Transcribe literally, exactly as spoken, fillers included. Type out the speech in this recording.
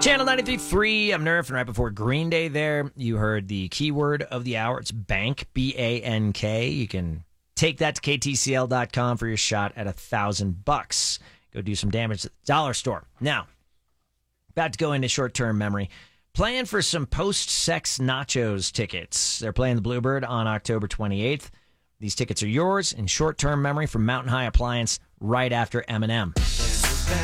Channel ninety-three point three, I'm Nerf, and right before Green Day there, you heard the keyword of the hour. It's bank, B A N K. You can take that to K T C L dot com for your shot at a thousand bucks. Go do some damage at the dollar store. Now, about to go into short-term memory. Playing for some post-sex nachos tickets. They're playing the Bluebird on October twenty-eighth. These tickets are yours in short-term memory from Mountain High Appliance right after Eminem.